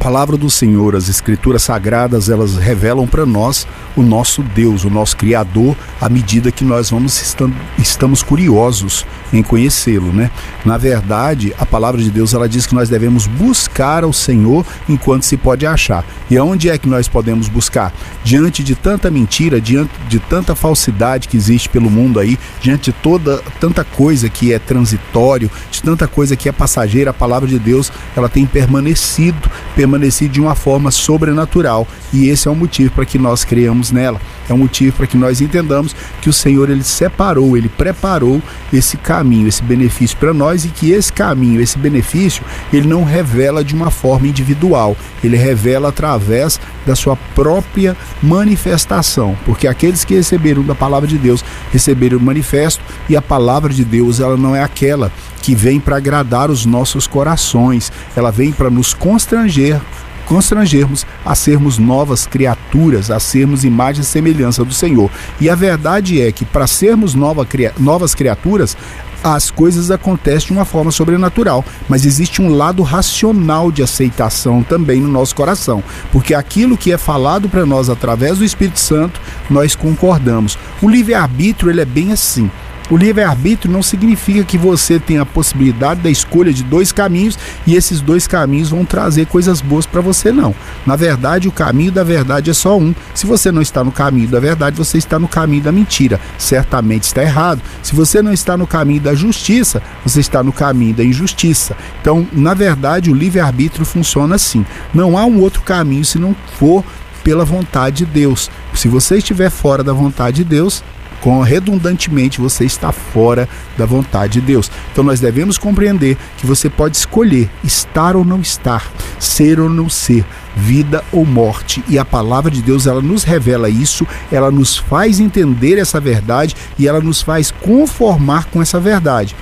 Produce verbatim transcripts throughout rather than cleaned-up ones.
palavra do Senhor, as escrituras sagradas, elas revelam para nós o nosso Deus, o nosso Criador, à medida que nós vamos estando, estamos curiosos em conhecê-lo, né? Na verdade, a palavra de Deus, ela diz que nós devemos buscar ao Senhor enquanto se pode achar. E aonde é que nós podemos buscar? Diante de tanta mentira, diante de tanta falsidade que existe pelo mundo aí, diante de toda, tanta coisa que é transitório, de tanta coisa que é passageira, a palavra de Deus, ela tem permanecido, permanecido de uma forma sobrenatural, e esse é o motivo para que nós creiamos nela, é um motivo para que nós entendamos que o Senhor, ele separou, ele preparou esse caminho, esse benefício para nós, e que esse caminho, esse benefício, ele não revela de uma forma individual, ele revela através da sua própria manifestação, porque aqueles que receberam da palavra de Deus, receberam o manifesto, e a palavra de Deus, ela não é aquela que vem para agradar os nossos corações, ela vem para nos constranger, constrangermos a sermos novas criaturas, a sermos imagem e semelhança do Senhor. E a verdade é que para sermos nova, novas criaturas, as coisas acontecem de uma forma sobrenatural, mas existe um lado racional de aceitação também no nosso coração, porque aquilo que é falado para nós através do Espírito Santo, nós concordamos. O livre-arbítrio, ele é bem assim. O livre-arbítrio não significa que você tem a possibilidade da escolha de dois caminhos e esses dois caminhos vão trazer coisas boas para você, não. Na verdade, o caminho da verdade é só um. Se você não está no caminho da verdade, você está no caminho da mentira. Certamente está errado. Se você não está no caminho da justiça, você está no caminho da injustiça. Então, na verdade, o livre-arbítrio funciona assim. Não há um outro caminho se não for pela vontade de Deus. Se você estiver fora da vontade de Deus, com redundantemente você está fora da vontade de Deus. Então nós devemos compreender que você pode escolher estar ou não estar, ser ou não ser, vida ou morte, e a palavra de Deus, ela nos revela isso, ela nos faz entender essa verdade e ela nos faz conformar com essa verdade.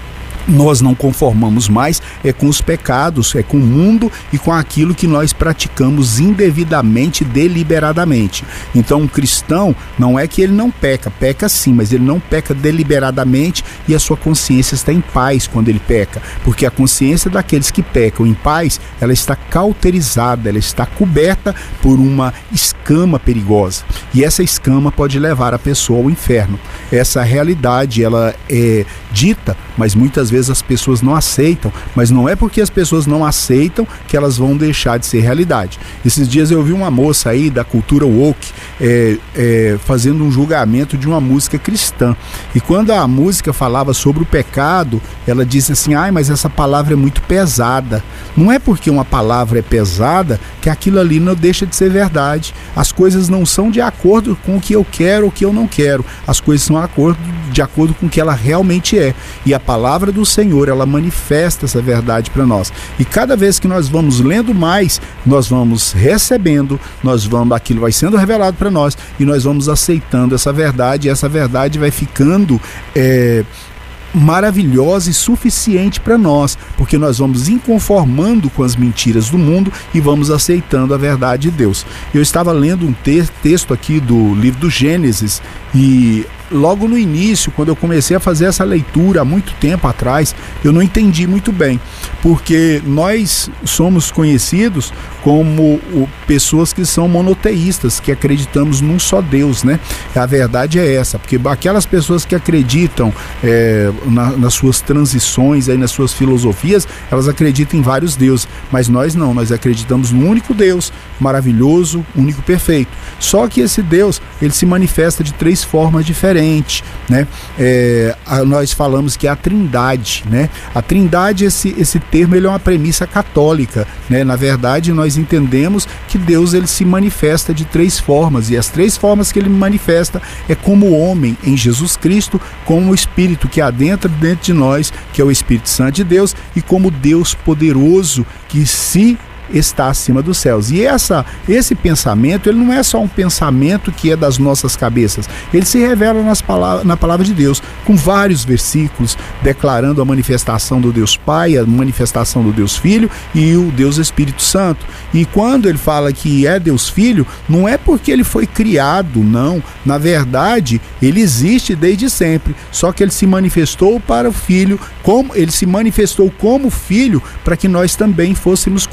Nós não conformamos mais é com os pecados, é com o mundo e com aquilo que nós praticamos indevidamente, deliberadamente. Então, um cristão não é que ele não peca, peca sim, mas ele não peca deliberadamente, e a sua consciência está em paz quando ele peca, porque a consciência daqueles que pecam em paz, ela está cauterizada, ela está coberta por uma escama perigosa, e essa escama pode levar a pessoa ao inferno. Essa realidade, ela é dita, mas muitas vezes as pessoas não aceitam, mas não é porque as pessoas não aceitam que elas vão deixar de ser realidade. Esses dias eu vi uma moça aí da cultura woke é, é, fazendo um julgamento de uma música cristã, e quando a música falava sobre o pecado, ela disse assim: ai, mas essa palavra é muito pesada. Não é porque uma palavra é pesada que aquilo ali não deixa de ser verdade. As coisas não são de acordo com o que eu quero ou o que eu não quero, as coisas são de acordo, de acordo com o que ela realmente é, e a palavra do Senhor, ela manifesta essa verdade para nós, e cada vez que nós vamos lendo mais, nós vamos recebendo, nós vamos, aquilo vai sendo revelado para nós, e nós vamos aceitando essa verdade, e essa verdade vai ficando é, maravilhosa e suficiente para nós, porque nós vamos inconformando com as mentiras do mundo e vamos aceitando a verdade de Deus. Eu estava lendo um te- texto aqui do livro do Gênesis, e logo no início, quando eu comecei a fazer essa leitura há muito tempo atrás, eu não entendi muito bem, porque nós somos conhecidos como o, pessoas que são monoteístas, que acreditamos num só Deus, né? A verdade é essa, porque aquelas pessoas que acreditam é, na, nas suas transições, aí, nas suas filosofias, elas acreditam em vários deuses, mas nós não, nós acreditamos no único Deus, maravilhoso, único, perfeito. Só que esse Deus, ele se manifesta de três formas diferentes, né? É, a, nós falamos que é a Trindade, né? A Trindade, esse, esse termo, ele é uma premissa católica, né? Na verdade, nós entendemos que Deus, ele se manifesta de três formas, e as três formas que ele manifesta é como homem em Jesus Cristo, como o Espírito que adentra dentro de nós, que é o Espírito Santo de Deus, e como Deus poderoso que se está acima dos céus. E essa, esse pensamento, ele não é só um pensamento que é das nossas cabeças, ele se revela nas palavras, na palavra de Deus, com vários versículos declarando a manifestação do Deus Pai, a manifestação do Deus Filho e o Deus Espírito Santo. E quando ele fala que é Deus Filho, não é porque ele foi criado, não. Na verdade, ele existe desde sempre, só que ele se manifestou para o Filho, como ele se manifestou como Filho, para que nós também fôssemos conhecidos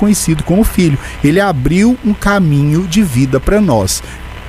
como filho. Ele abriu um caminho de vida para nós.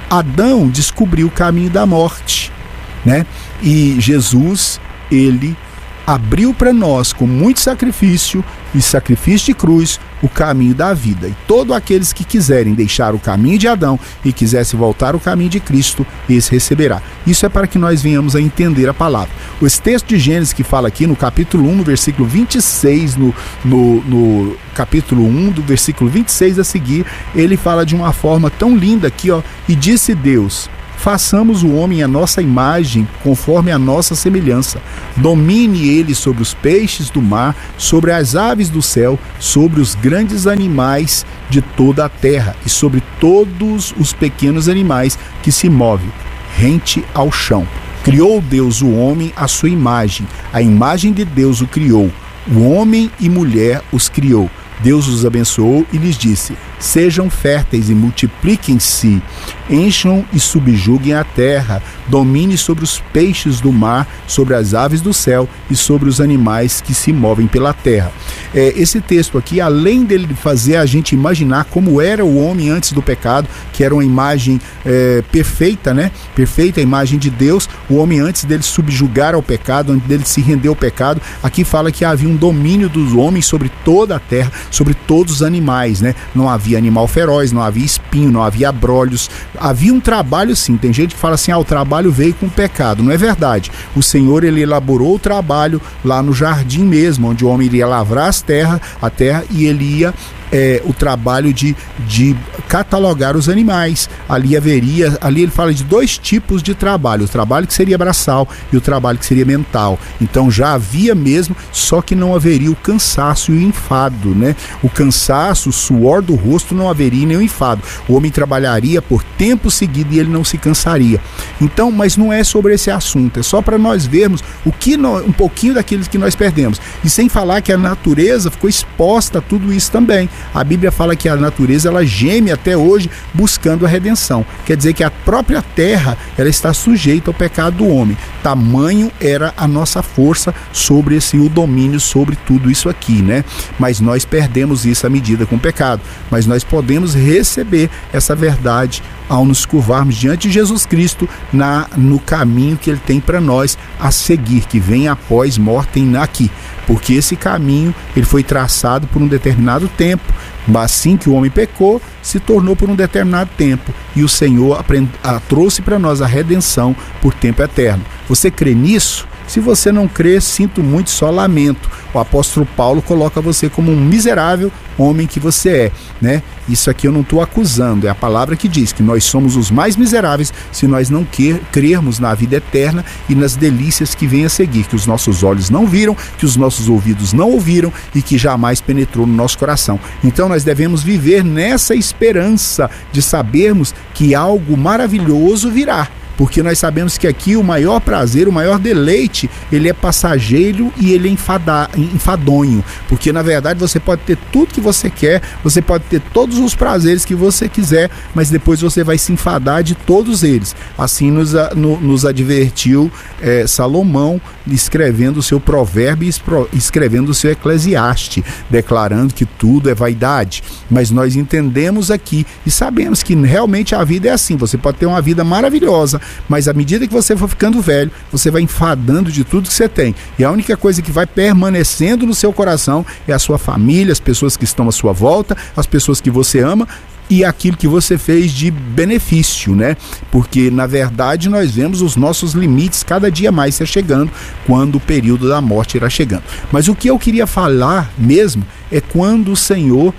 Adão descobriu o caminho da morte, né? E Jesus, ele abriu para nós, com muito sacrifício e sacrifício de cruz, o caminho da vida. E todos aqueles que quiserem deixar o caminho de Adão e quisessem voltar ao caminho de Cristo, esse receberá. Isso é para que nós venhamos a entender a palavra. Esse texto de Gênesis que fala aqui no capítulo um, no versículo vinte e seis, no, no, no capítulo um, do versículo vinte e seis a seguir, ele fala de uma forma tão linda aqui, ó, e disse Deus: façamos o homem à nossa imagem, conforme a nossa semelhança. Domine ele sobre os peixes do mar, sobre as aves do céu, sobre os grandes animais de toda a terra e sobre todos os pequenos animais que se movem rente ao chão. Criou Deus o homem à sua imagem. A imagem de Deus o criou. O homem e mulher os criou. Deus os abençoou e lhes disse: sejam férteis e multipliquem-se, encham e subjuguem a terra, domine sobre os peixes do mar, sobre as aves do céu e sobre os animais que se movem pela terra. É, esse texto aqui, além dele fazer a gente imaginar como era o homem antes do pecado, que era uma imagem é, perfeita, né? Perfeita, a imagem de Deus, o homem antes dele subjugar ao pecado, antes dele se render ao pecado, aqui fala que havia um domínio dos homens sobre toda a terra, sobre todos os animais, né? Não havia animal feroz, não havia espinho, não havia abrolhos, havia um trabalho sim. Tem gente que fala assim: ah, o trabalho veio com o pecado. Não é verdade. O Senhor, ele elaborou o trabalho lá no jardim mesmo, onde o homem iria lavrar as terras, a terra, e ele ia É, o trabalho de, de catalogar os animais. Ali haveria, ali ele fala de dois tipos de trabalho: o trabalho que seria braçal e o trabalho que seria mental. Então já havia mesmo, só que não haveria o cansaço e o enfado, né? O cansaço, o suor do rosto, não haveria nem o enfado. O homem trabalharia por tempo seguido e ele não se cansaria. Então, mas não é sobre esse assunto, é só para nós vermos o que nós, um pouquinho daquilo que nós perdemos. E sem falar que a natureza ficou exposta a tudo isso também. A Bíblia fala que a natureza, ela geme até hoje buscando a redenção. Quer dizer que a própria terra, ela está sujeita ao pecado do homem. Tamanho era a nossa força sobre esse o domínio sobre tudo isso aqui, né? Mas nós perdemos isso à medida com o pecado. Mas nós podemos receber essa verdade ao nos curvarmos diante de Jesus Cristo na, no caminho que ele tem para nós a seguir, que vem após mortem aqui. Porque esse caminho, ele foi traçado por um determinado tempo, mas assim que o homem pecou, se tornou por um determinado tempo, e o Senhor aprend... a, trouxe para nós a redenção por tempo eterno. Você crê nisso? Se você não crê, sinto muito, só lamento. O apóstolo Paulo coloca você como um miserável homem que você é, né? Isso aqui eu não estou acusando, é a palavra que diz que nós somos os mais miseráveis se nós não quer, crermos na vida eterna e nas delícias que vêm a seguir, que os nossos olhos não viram, que os nossos ouvidos não ouviram e que jamais penetrou no nosso coração. Então nós devemos viver nessa esperança de sabermos que algo maravilhoso virá. Porque nós sabemos que aqui o maior prazer, o maior deleite, ele é passageiro e ele é enfada, enfadonho. Porque na verdade você pode ter tudo que você quer, você pode ter todos os prazeres que você quiser, mas depois você vai se enfadar de todos eles. Assim nos, no, nos advertiu é, Salomão, escrevendo o seu provérbio e escrevendo o seu Eclesiastes, declarando que tudo é vaidade. Mas nós entendemos aqui e sabemos que realmente a vida é assim. Você pode ter uma vida maravilhosa, mas à medida que você for ficando velho, você vai enfadando de tudo que você tem. E a única coisa que vai permanecendo no seu coração é a sua família, as pessoas que estão à sua volta, as pessoas que você ama e aquilo que você fez de benefício, né? Porque, na verdade, nós vemos os nossos limites cada dia mais se chegando quando o período da morte irá chegando. Mas o que eu queria falar mesmo é quando o Senhor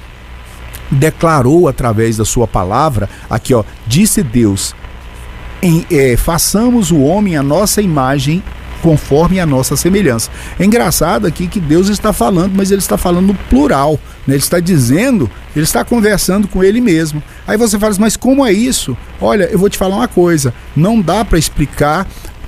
declarou através da sua palavra, aqui ó, disse Deus, Em, é, façamos o homem à nossa imagem, conforme a nossa semelhança. É engraçado aqui que Deus está falando, mas ele está falando no plural, né? Ele está dizendo, ele está conversando com ele mesmo. Aí você fala assim, mas como é isso? Olha, eu vou te falar uma coisa, não dá para explicar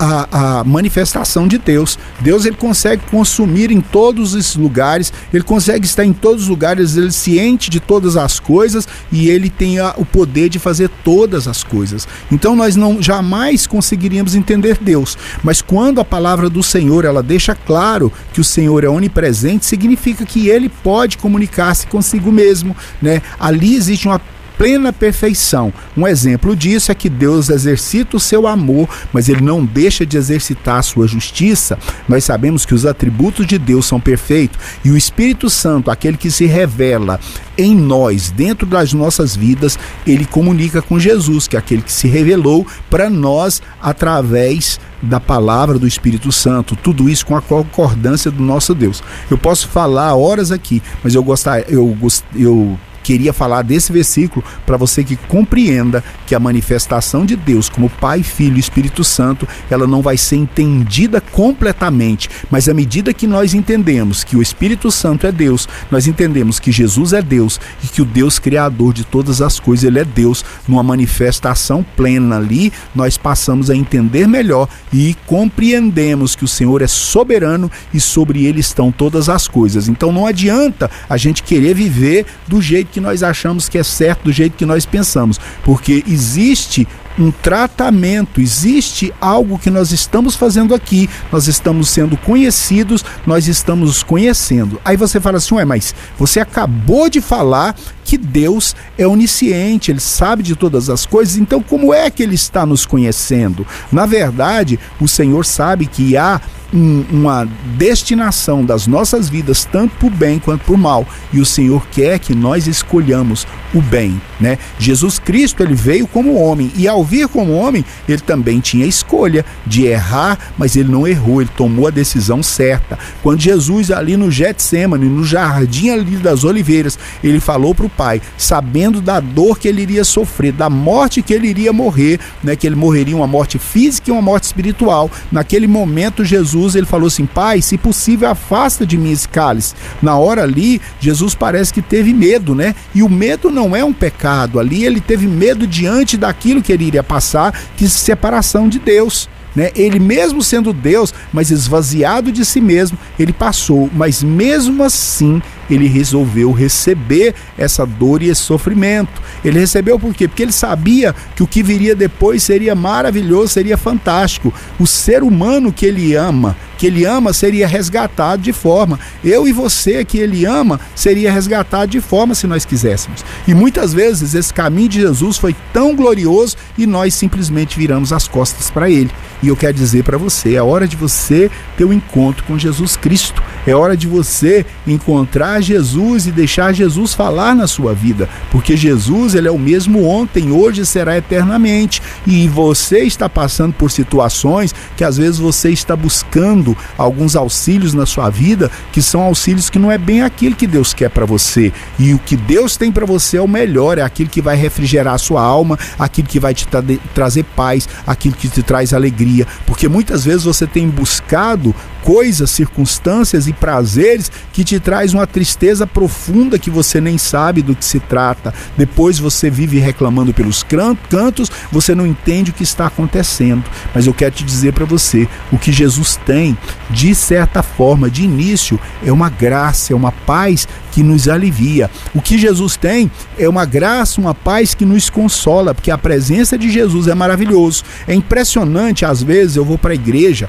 a, a manifestação de Deus. Deus, ele consegue consumir em todos esses lugares, ele consegue estar em todos os lugares, ele é ciente de todas as coisas e ele tem a, o poder de fazer todas as coisas. Então nós não jamais conseguiríamos entender Deus, mas quando a palavra do Senhor, ela deixa claro que o Senhor é onipresente, significa que ele pode comunicar-se consigo mesmo, né? Ali existe uma plena perfeição. Um exemplo disso é que Deus exercita o seu amor, mas ele não deixa de exercitar a sua justiça. Nós sabemos que os atributos de Deus são perfeitos e o Espírito Santo, aquele que se revela em nós, dentro das nossas vidas, ele comunica com Jesus, que é aquele que se revelou para nós através da palavra do Espírito Santo, tudo isso com a concordância do nosso Deus. Eu posso falar horas aqui, mas eu gostar, eu, eu queria falar desse versículo para você que compreenda que a manifestação de Deus como Pai, Filho e Espírito Santo, ela não vai ser entendida completamente, mas à medida que nós entendemos que o Espírito Santo é Deus, nós entendemos que Jesus é Deus e que o Deus Criador de todas as coisas, ele é Deus, numa manifestação plena ali, nós passamos a entender melhor e compreendemos que o Senhor é soberano e sobre ele estão todas as coisas. Então não adianta a gente querer viver do jeito que nós achamos que é certo, do jeito que nós pensamos, porque existe um tratamento, existe algo que nós estamos fazendo aqui, nós estamos sendo conhecidos, nós estamos nos conhecendo. Aí você fala assim, ué, mas você acabou de falar que Deus é onisciente, ele sabe de todas as coisas, então como é que ele está nos conhecendo? Na verdade, o Senhor sabe que há um, uma destinação das nossas vidas, tanto para o bem quanto para o mal, e o Senhor quer que nós escolhamos o bem, né? Jesus Cristo, ele veio como homem, e ao vir como homem, ele também tinha escolha de errar, mas ele não errou, ele tomou a decisão certa. Quando Jesus ali no Getsêmani, no jardim ali das oliveiras, ele falou para o Pai, sabendo da dor que ele iria sofrer, da morte que ele iria morrer, né, que ele morreria uma morte física e uma morte espiritual. Naquele momento Jesus, ele falou assim, Pai, se possível afasta de mim esse cálice. Na hora ali, Jesus parece que teve medo, né? E o medo não é um pecado. Ali ele teve medo diante daquilo que ele iria passar, que separação de Deus, né? Ele mesmo sendo Deus, mas esvaziado de si mesmo, ele passou, mas mesmo assim ele resolveu receber essa dor e esse sofrimento. Ele recebeu por quê? Porque ele sabia que o que viria depois seria maravilhoso, seria fantástico. O ser humano que ele ama, que ele ama, seria resgatado de forma. Eu e você que ele ama, seria resgatado de forma se nós quiséssemos. E muitas vezes esse caminho de Jesus foi tão glorioso e nós simplesmente viramos as costas para ele. E eu quero dizer para você, é hora de você ter um encontro com Jesus Cristo. É hora de você encontrar Jesus e deixar Jesus falar na sua vida, porque Jesus, ele é o mesmo ontem, hoje e será eternamente, e você está passando por situações que às vezes você está buscando alguns auxílios na sua vida, que são auxílios que não é bem aquilo que Deus quer para você, e o que Deus tem para você é o melhor, é aquilo que vai refrigerar a sua alma, aquilo que vai te tra- trazer paz, aquilo que te traz alegria, porque muitas vezes você tem buscado coisas, circunstâncias e prazeres que te traz uma tristeza profunda que você nem sabe do que se trata. Depois você vive reclamando pelos cantos, você não entende o que está acontecendo. Mas eu quero te dizer para você, o que Jesus tem, de certa forma, de início, é uma graça, é uma paz que nos alivia. O que Jesus tem é uma graça, uma paz que nos consola, porque a presença de Jesus é maravilhoso. É impressionante, às vezes eu vou para a igreja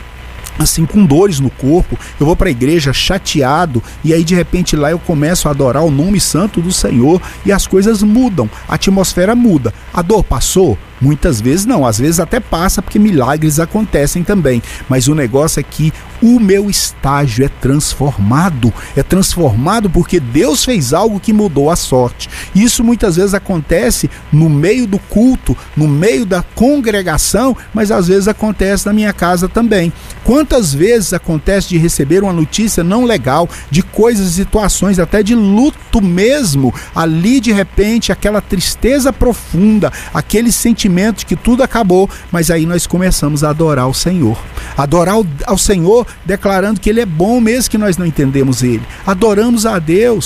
assim, com dores no corpo, eu vou para a igreja chateado, e aí de repente lá eu começo a adorar o nome santo do Senhor, e as coisas mudam, a atmosfera muda. A dor passou? Muitas vezes não, às vezes até passa, porque milagres acontecem também, mas o negócio é que o meu estágio é transformado, é transformado porque Deus fez algo que mudou a sorte. Isso muitas vezes acontece no meio do culto, no meio da congregação, mas às vezes acontece na minha casa também. Quantas vezes acontece de receber uma notícia não legal, de coisas, situações, até de luto mesmo, ali de repente aquela tristeza profunda, aquele sentimento de que tudo acabou, mas aí nós começamos a adorar o Senhor, adorar ao Senhor, declarando que Ele é bom mesmo que nós não entendemos Ele, adoramos a Deus.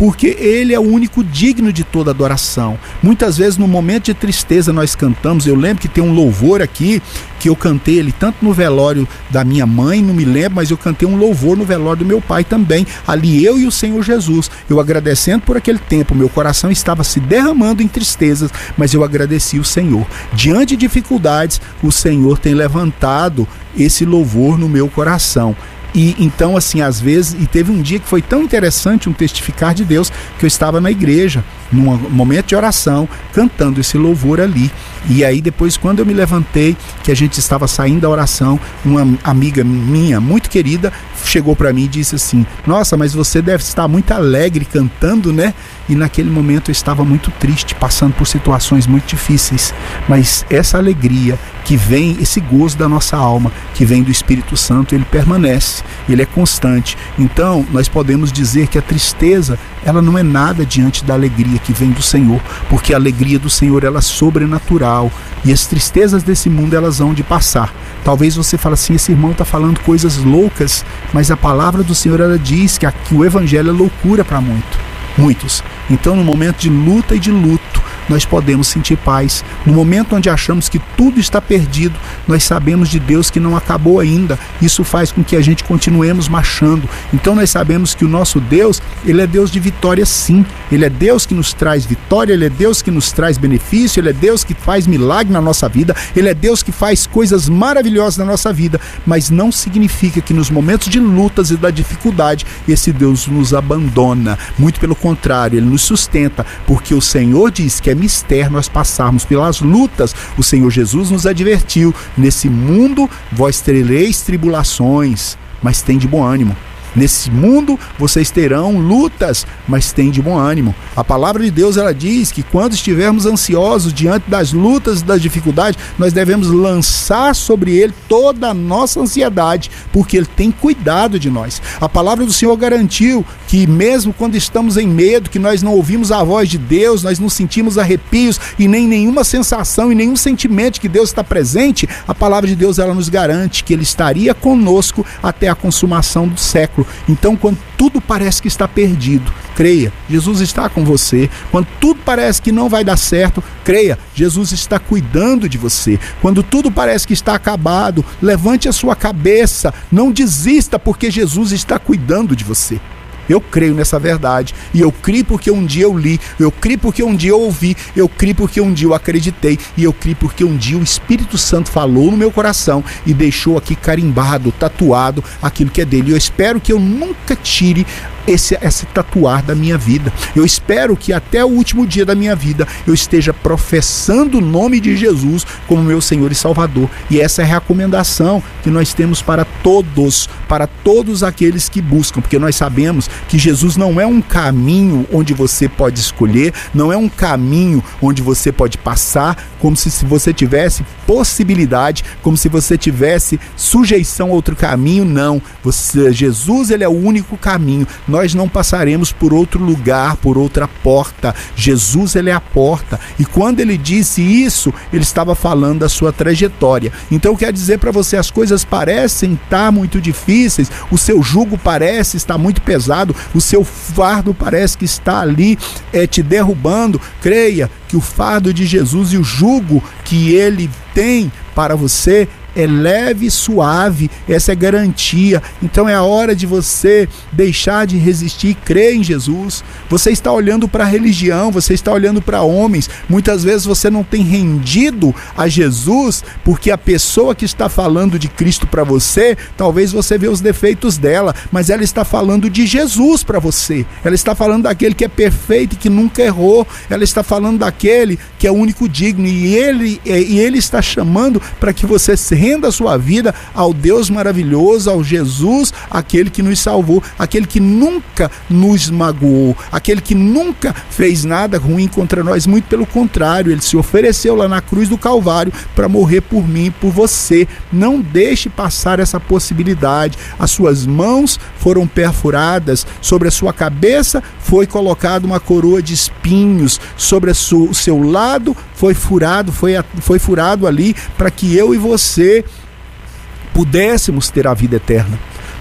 porque Ele é o único digno de toda adoração. Muitas vezes no momento de tristeza nós cantamos. Eu lembro que tem um louvor aqui que eu cantei ele tanto no velório da minha mãe, não me lembro, mas eu cantei um louvor no velório do meu pai também, ali eu e o Senhor Jesus, eu agradecendo por aquele tempo. Meu coração estava se derramando em tristezas, mas eu agradeci o Senhor. Diante de dificuldades, o Senhor tem levantado esse louvor no meu coração. E então, assim, às vezes, e teve um dia que foi tão interessante, um testificar de Deus, que eu estava na igreja, num momento de oração, cantando esse louvor ali. E aí depois, quando eu me levantei, que a gente estava saindo da oração, uma amiga minha, muito querida, chegou para mim e disse assim: nossa, mas você deve estar muito alegre cantando, né? E naquele momento eu estava muito triste, passando por situações muito difíceis. Mas essa alegria que vem, esse gozo da nossa alma, que vem do Espírito Santo, ele permanece, ele é constante. Então, nós podemos dizer que a tristeza, ela não é nada diante da alegria que vem do Senhor, porque a alegria do Senhor, ela é sobrenatural, e as tristezas desse mundo, elas vão de passar. Talvez você fale assim: esse irmão está falando coisas loucas, mas a palavra do Senhor, ela diz que, aqui, o Evangelho é loucura para muito, muitos. Então, no momento de luta e de luto, nós podemos sentir paz. No momento onde achamos que tudo está perdido, nós sabemos de Deus que não acabou ainda. Isso faz com que a gente continuemos marchando. Então nós sabemos que o nosso Deus, ele é Deus de vitória, sim. Ele é Deus que nos traz vitória, ele é Deus que nos traz benefício, ele é Deus que faz milagre na nossa vida, ele é Deus que faz coisas maravilhosas na nossa vida. Mas não significa que nos momentos de lutas e da dificuldade, esse Deus nos abandona. Muito pelo contrário, ele nos sustenta, porque o Senhor diz que é mistério nós passarmos pelas lutas. O Senhor Jesus nos advertiu: nesse mundo vós tereis tribulações, mas tem de bom ânimo. Nesse mundo vocês terão lutas, mas tem de bom ânimo. A palavra de Deus, ela diz que quando estivermos ansiosos diante das lutas e das dificuldades, nós devemos lançar sobre Ele toda a nossa ansiedade, porque Ele tem cuidado de nós. A palavra do Senhor garantiu que mesmo quando estamos em medo, que nós não ouvimos a voz de Deus, nós não sentimos arrepios e nem nenhuma sensação e nenhum sentimento que Deus está presente, a palavra de Deus, ela nos garante que Ele estaria conosco até a consumação do século. Então, quando tudo parece que está perdido, creia, Jesus está com você. Quando tudo parece que não vai dar certo, creia, Jesus está cuidando de você. Quando tudo parece que está acabado, levante a sua cabeça, não desista, porque Jesus está cuidando de você. Eu creio nessa verdade, e eu creio porque um dia eu li, eu creio porque um dia eu ouvi, eu creio porque um dia eu acreditei, e eu creio porque um dia o Espírito Santo falou no meu coração e deixou aqui carimbado, tatuado aquilo que é dele. Eu espero que eu nunca tire esse, esse tatuar da minha vida. Eu espero que até o último dia da minha vida eu esteja professando o nome de Jesus como meu Senhor e Salvador. E essa é a recomendação que nós temos para todos, para todos aqueles que buscam, porque nós sabemos que Jesus não é um caminho onde você pode escolher, não é um caminho onde você pode passar, como se, se você tivesse possibilidade, como se você tivesse sujeição a outro caminho. Não, você, Jesus, ele é o único caminho. Nós não passaremos por outro lugar, por outra porta. Jesus, ele é a porta. E quando ele disse isso, ele estava falando da sua trajetória. Então, quer dizer para você, as coisas parecem estar muito difíceis, o seu jugo parece estar muito pesado, o seu fardo parece que está ali é, te derrubando. Creia que o fardo de Jesus e o jugo que ele tem para você é leve e suave. Essa é garantia. Então é a hora de você deixar de resistir e crer em Jesus. Você está olhando para a religião, você está olhando para homens. Muitas vezes você não tem rendido a Jesus, porque a pessoa que está falando de Cristo para você, talvez você vê os defeitos dela, mas ela está falando de Jesus para você. Ela está falando daquele que é perfeito e que nunca errou. Ela está falando daquele que é o único digno, e ele, e ele está chamando para que você se renda a sua vida ao Deus maravilhoso, ao Jesus, aquele que nos salvou, aquele que nunca nos magoou, aquele que nunca fez nada ruim contra nós. Muito pelo contrário, ele se ofereceu lá na cruz do Calvário para morrer por mim e por você. Não deixe passar essa possibilidade. As suas mãos foram perfuradas, sobre a sua cabeça foi colocada uma coroa de espinhos, sobre a sua, o seu lado foi furado, foi, foi furado ali para que eu e você pudéssemos ter a vida eterna.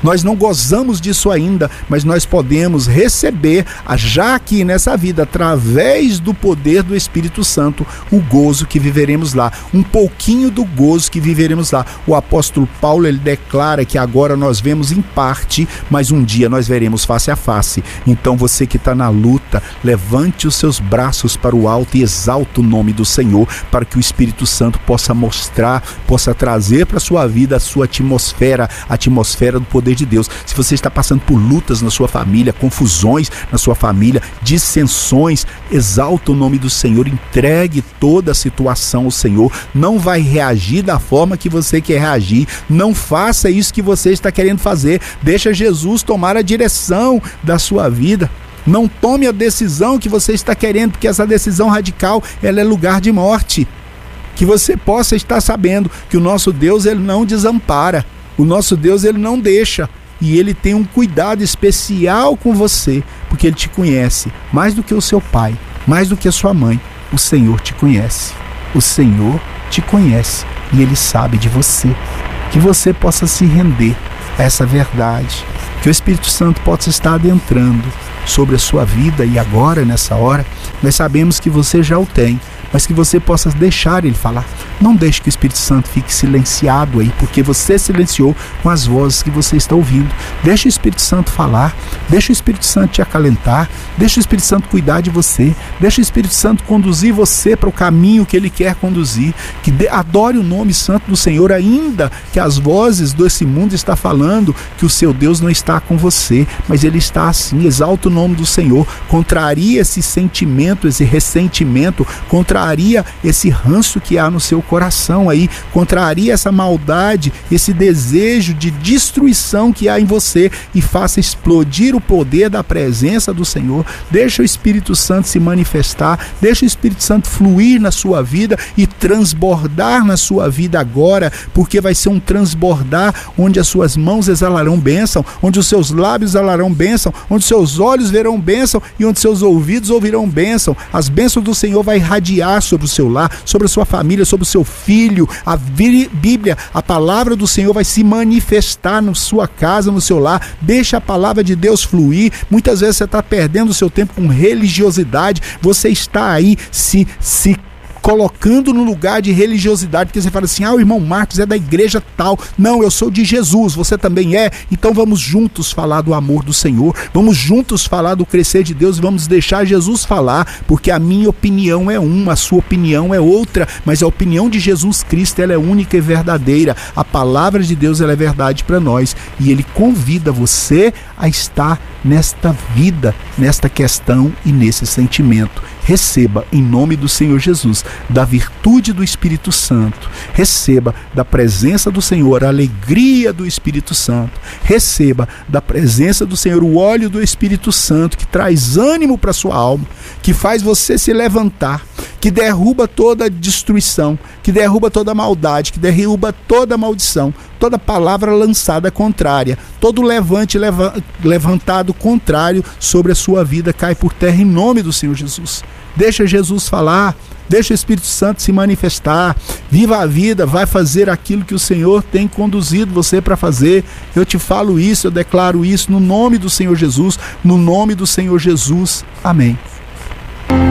Nós não gozamos disso ainda, mas nós podemos receber, já aqui nessa vida, através do poder do Espírito Santo, o gozo que viveremos lá, um pouquinho do gozo que viveremos lá. O apóstolo Paulo, ele declara que agora nós vemos em parte, mas um dia nós veremos face a face. Então você que está na luta, levante os seus braços para o alto e exalta o nome do Senhor, para que o Espírito Santo possa mostrar, possa trazer para a sua vida a sua atmosfera, a atmosfera do poder de Deus. Se você está passando por lutas na sua família, confusões na sua família, dissensões, exalta o nome do Senhor, entregue toda a situação ao Senhor. Não vai reagir da forma que você quer reagir, não faça isso que você está querendo fazer, deixa Jesus tomar a direção da sua vida. Não tome a decisão que você está querendo, porque essa decisão radical, ela é lugar de morte. Que você possa estar sabendo que o nosso Deus, ele não desampara, o nosso Deus, ele não deixa, e ele tem um cuidado especial com você, porque ele te conhece mais do que o seu pai, mais do que a sua mãe. O Senhor te conhece, o Senhor te conhece e ele sabe de você. Que você possa se render a essa verdade, que o Espírito Santo possa estar adentrando sobre a sua vida, e agora, nessa hora, nós sabemos que você já o tem, mas que você possa deixar ele falar. Não deixe que o Espírito Santo fique silenciado aí, porque você silenciou com as vozes que você está ouvindo. Deixa o Espírito Santo falar, deixa o Espírito Santo te acalentar, deixa o Espírito Santo cuidar de você, deixa o Espírito Santo conduzir você para o caminho que ele quer conduzir. Que de, adore o nome santo do Senhor, ainda que as vozes desse mundo estão falando que o seu Deus não está com você, mas ele está assim. Exalta o nome do Senhor, contraria esse sentimento, esse ressentimento, contraria esse ranço que há no seu coração aí, contraria essa maldade, esse desejo de destruição que há em você, e faça explodir o poder da presença do Senhor. Deixa o Espírito Santo se manifestar, deixa o Espírito Santo fluir na sua vida e transbordar na sua vida agora, porque vai ser um transbordar onde as suas mãos exalarão bênção, onde os seus lábios exalarão bênção, onde seus olhos verão bênção e onde seus ouvidos ouvirão bênção. As bênçãos do Senhor vai irradiar sobre o seu lar, sobre a sua família, sobre o seu filho. A Bíblia, a palavra do Senhor vai se manifestar na sua casa, no seu lar. Deixa a palavra de Deus fluir. Muitas vezes você está perdendo o seu tempo com religiosidade, você está aí se, se colocando no lugar de religiosidade, porque você fala assim: ah, o irmão Marcos é da igreja tal. Não, eu sou de Jesus, você também é. Então vamos juntos falar do amor do Senhor, vamos juntos falar do crescer de Deus, vamos deixar Jesus falar, porque a minha opinião é uma, a sua opinião é outra, mas a opinião de Jesus Cristo, ela é única e verdadeira. A palavra de Deus, ela é verdade para nós, e ele convida você a estar nesta vida, nesta questão e nesse sentimento. Receba em nome do Senhor Jesus, da virtude do Espírito Santo. Receba da presença do Senhor a alegria do Espírito Santo. Receba da presença do Senhor o óleo do Espírito Santo, que traz ânimo para a sua alma, que faz você se levantar, que derruba toda destruição, que derruba toda maldade, que derruba toda maldição, toda palavra lançada contrária, todo levante leva, levantado contrário sobre a sua vida cai por terra em nome do Senhor Jesus. Deixa Jesus falar, deixa o Espírito Santo se manifestar, viva a vida, vai fazer aquilo que o Senhor tem conduzido você para fazer. Eu te falo isso, eu declaro isso no nome do Senhor Jesus, no nome do Senhor Jesus. Amém.